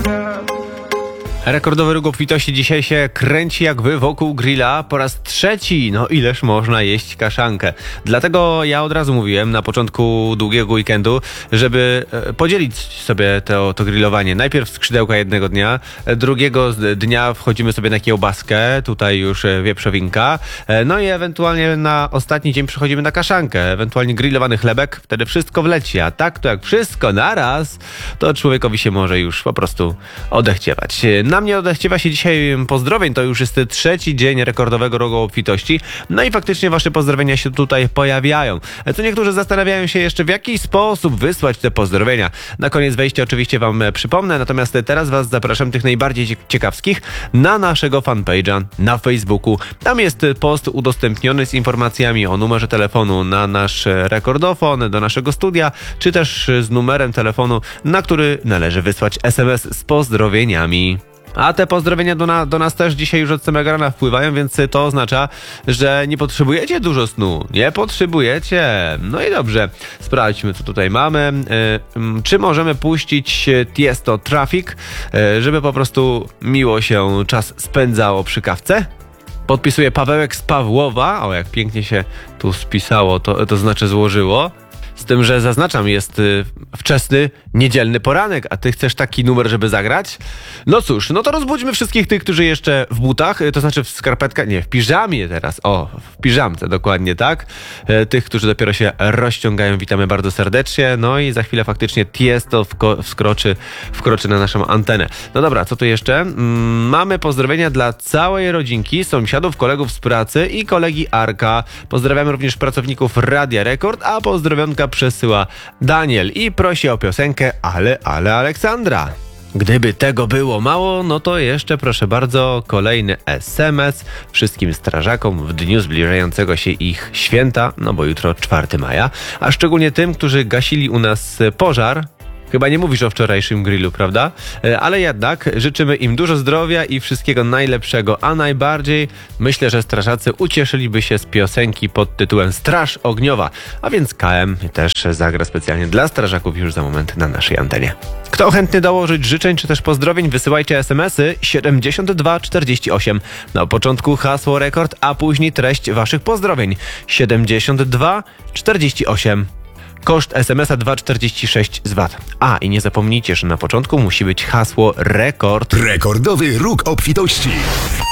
Rekordowy róg obfitości dzisiaj się kręci jak wy wokół grilla po raz trzeci. No ileż można jeść kaszankę. Dlatego ja od razu mówiłem na początku długiego weekendu, żeby podzielić sobie to grillowanie. Najpierw skrzydełka jednego dnia, drugiego dnia wchodzimy sobie na kiełbaskę, tutaj już wieprzowinka, no i ewentualnie na ostatni dzień przechodzimy na kaszankę, ewentualnie grillowany chlebek, wtedy wszystko wleci, a tak to jak wszystko naraz, to człowiekowi się może już po prostu odechciewać. Na mnie odechciewa się dzisiaj pozdrowień, to już jest trzeci dzień rekordowego rogu obfitości, no i faktycznie wasze pozdrowienia się tutaj pojawiają. Co niektórzy zastanawiają się jeszcze, w jaki sposób wysłać te pozdrowienia. Na koniec wejścia oczywiście wam przypomnę, natomiast teraz was zapraszam, tych najbardziej ciekawskich, na naszego fanpage'a na Facebooku. Tam jest post udostępniony z informacjami o numerze telefonu na nasz rekordofon, do naszego studia, czy też z numerem telefonu, na który należy wysłać SMS z pozdrowieniami. A te pozdrowienia do nas też dzisiaj już od samego rana wpływają, więc to oznacza, że nie potrzebujecie dużo snu. Nie potrzebujecie. No i dobrze, sprawdźmy, co tutaj mamy. Czy możemy puścić Tiesto Traffic, żeby po prostu miło się czas spędzało przy kawce? Podpisuje Pawełek z Pawłowa. O, jak pięknie się tu spisało, to znaczy złożyło. Z tym, że zaznaczam, jest wczesny, niedzielny poranek, a ty chcesz taki numer, żeby zagrać? No cóż, no to rozbudźmy wszystkich tych, którzy jeszcze w butach, to znaczy w skarpetkach, nie, w piżamie teraz, w piżamce dokładnie, tak? Tych, którzy dopiero się rozciągają, witamy bardzo serdecznie, no i za chwilę faktycznie Tiesto wkroczy na naszą antenę. No dobra, co tu jeszcze? Mamy pozdrowienia dla całej rodzinki, sąsiadów, kolegów z pracy i kolegi Arka. Pozdrawiamy również pracowników Radia Rekord, a pozdrowionka przesyła Daniel i prosi o piosenkę Ale Aleksandra. Gdyby tego było mało, no to jeszcze proszę bardzo kolejny SMS wszystkim strażakom w dniu zbliżającego się ich święta, no bo jutro 4 maja, a szczególnie tym, którzy gasili u nas pożar. Chyba nie mówisz o wczorajszym grillu, prawda? Ale jednak życzymy im dużo zdrowia i wszystkiego najlepszego, a najbardziej myślę, że strażacy ucieszyliby się z piosenki pod tytułem Straż Ogniowa, a więc KM też zagra specjalnie dla strażaków już za moment na naszej antenie. Kto chętny dołożyć życzeń czy też pozdrowień, wysyłajcie SMS-y 7248. Na początku hasło rekord, a później treść waszych pozdrowień 7248. Koszt SMS-a 2,46 z VAT. A, i nie zapomnijcie, że na początku musi być hasło rekord. Rekordowy róg obfitości.